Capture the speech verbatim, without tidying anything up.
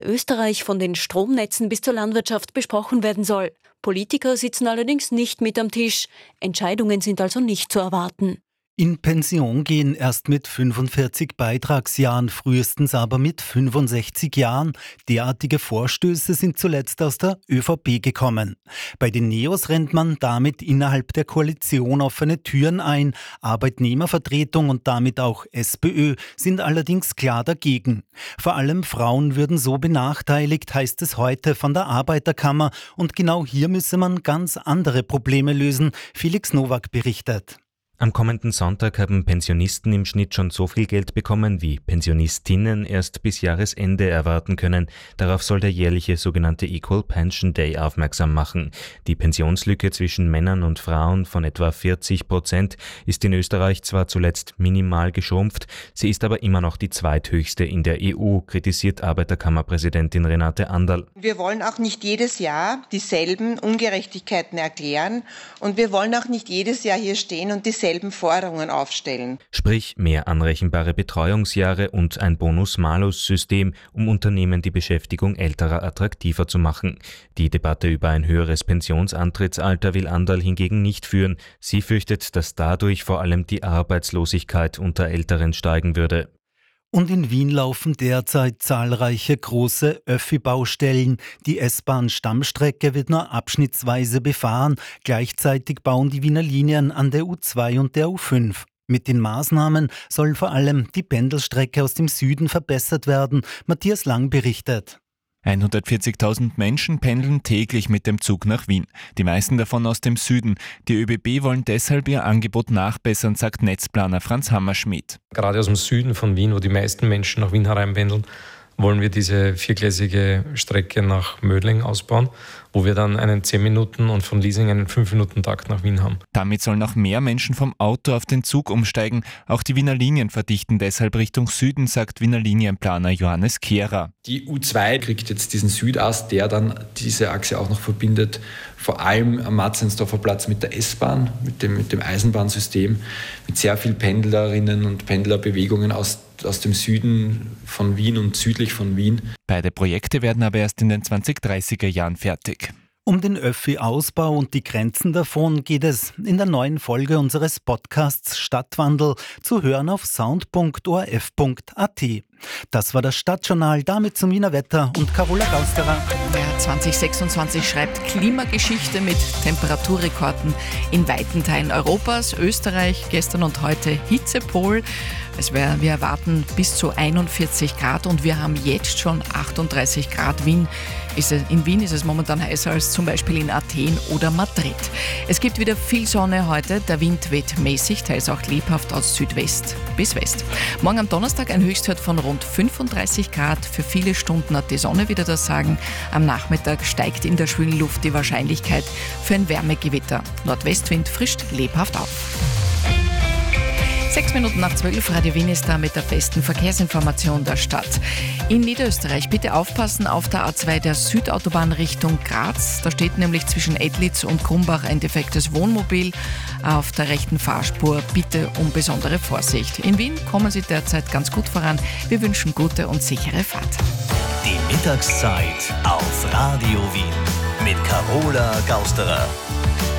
Österreich von den Stromnetzen bis zur Landwirtschaft besprochen werden soll. Politiker sitzen allerdings nicht mit am Tisch. Entscheidungen sind also nicht zu erwarten. In Pension gehen erst mit fünfundvierzig Beitragsjahren, frühestens aber mit fünfundsechzig Jahren. Derartige Vorstöße sind zuletzt aus der ÖVP gekommen. Bei den Neos rennt man damit innerhalb der Koalition offene Türen ein. Arbeitnehmervertretung und damit auch SPÖ sind allerdings klar dagegen. Vor allem Frauen würden so benachteiligt, heißt es heute von der Arbeiterkammer. Und genau hier müsse man ganz andere Probleme lösen. Felix Nowak berichtet. Am kommenden Sonntag haben Pensionisten im Schnitt schon so viel Geld bekommen, wie Pensionistinnen erst bis Jahresende erwarten können. Darauf soll der jährliche sogenannte Equal Pension Day aufmerksam machen. Die Pensionslücke zwischen Männern und Frauen von etwa vierzig Prozent ist in Österreich zwar zuletzt minimal geschrumpft, sie ist aber immer noch die zweithöchste in der E U, kritisiert Arbeiterkammerpräsidentin Renate Anderl. Wir wollen auch nicht jedes Jahr dieselben Ungerechtigkeiten erklären und wir wollen auch nicht jedes Jahr hier stehen und dieselben Forderungen aufstellen. Sprich mehr anrechenbare Betreuungsjahre und ein Bonus-Malus-System, um Unternehmen die Beschäftigung Älterer attraktiver zu machen. Die Debatte über ein höheres Pensionsantrittsalter will Anderl hingegen nicht führen. Sie fürchtet, dass dadurch vor allem die Arbeitslosigkeit unter Älteren steigen würde. Und in Wien laufen derzeit zahlreiche große Öffi-Baustellen. Die S-Bahn-Stammstrecke wird nur abschnittsweise befahren. Gleichzeitig bauen die Wiener Linien an der U zwei und der U fünf. Mit den Maßnahmen soll vor allem die Pendelstrecke aus dem Süden verbessert werden. Matthias Lang berichtet. hundertvierzigtausend Menschen pendeln täglich mit dem Zug nach Wien. Die meisten davon aus dem Süden. Die ÖBB wollen deshalb ihr Angebot nachbessern, sagt Netzplaner Franz Hammerschmidt. Gerade aus dem Süden von Wien, wo die meisten Menschen nach Wien hereinpendeln, wollen wir diese viergleisige Strecke nach Mödling ausbauen, wo wir dann einen zehn Minuten und von Liesing einen fünf Minuten Takt nach Wien haben. Damit sollen noch mehr Menschen vom Auto auf den Zug umsteigen. Auch die Wiener Linien verdichten deshalb Richtung Süden, sagt Wiener Linienplaner Johannes Kehrer. Die U zwei kriegt jetzt diesen Südast, der dann diese Achse auch noch verbindet, vor allem am Matzensdorfer Platz mit der S-Bahn, mit dem, mit dem Eisenbahnsystem, mit sehr vielen Pendlerinnen und Pendlerbewegungen aus aus dem Süden von Wien und südlich von Wien. Beide Projekte werden aber erst in den zwanzig-dreißiger Jahren fertig. Um den Öffi-Ausbau und die Grenzen davon geht es in der neuen Folge unseres Podcasts Stadtwandel, zu hören auf sound punkt o r f punkt a t. Das war das Stadtjournal, damit zum Wiener Wetter und Carola Gausterer. Ja, zwanzig sechsundzwanzig schreibt Klimageschichte mit Temperaturrekorden in weiten Teilen Europas. Österreich gestern und heute Hitzepol. Es wär, wir erwarten bis zu einundvierzig Grad und wir haben jetzt schon achtunddreißig Grad. Wien ist es, in Wien ist es momentan heißer als zum Beispiel in Athen oder Madrid. Es gibt wieder viel Sonne heute. Der Wind weht mäßig, teils auch lebhaft aus Südwest bis West. Morgen am Donnerstag ein Höchstwert von rund fünfunddreißig Grad. Für viele Stunden hat die Sonne wieder das Sagen. Am Nachmittag steigt in der schwülen Luft die Wahrscheinlichkeit für ein Wärmegewitter. Nordwestwind frischt lebhaft auf. Sechs Minuten nach zwölf, Radio Wien ist da mit der besten Verkehrsinformation der Stadt. In Niederösterreich bitte aufpassen auf der A zwei der Südautobahn Richtung Graz. Da steht nämlich zwischen Edlitz und Krumbach ein defektes Wohnmobil. Auf der rechten Fahrspur bitte um besondere Vorsicht. In Wien kommen Sie derzeit ganz gut voran. Wir wünschen gute und sichere Fahrt. Die Mittagszeit auf Radio Wien mit Carola Gausterer.